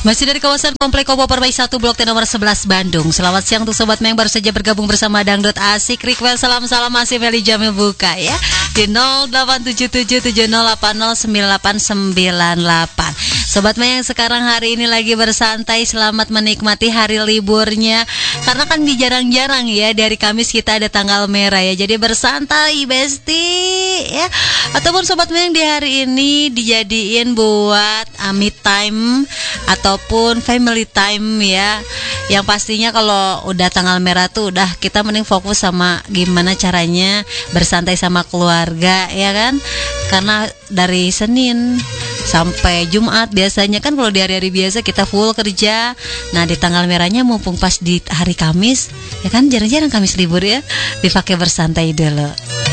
Masih dari kawasan Komplek Kopo Permai 1 Blok T nomor 11 Bandung. Selamat siang untuk sobat yang baru saja bergabung bersama Dangdut Asik. Request salam-salam masih Meli Jamil buka ya di 087770809898. Sobat yang sekarang hari ini lagi bersantai, selamat menikmati hari liburnya. Karena kan jarang-jarang ya dari Kamis kita ada tanggal merah ya. Jadi bersantai besti ya. Ataupun sobat yang di hari ini dijadiin buat me time ataupun family time ya. Yang pastinya kalau udah tanggal merah tuh udah kita mending fokus sama gimana caranya bersantai sama keluarga ya kan. Karena dari Senin sampai Jumat biasanya kan kalau di hari-hari biasa kita full kerja. Nah di tanggal merahnya mumpung pas di hari Kamis ya kan, jarang-jarang Kamis libur ya, dipakai bersantai dulu.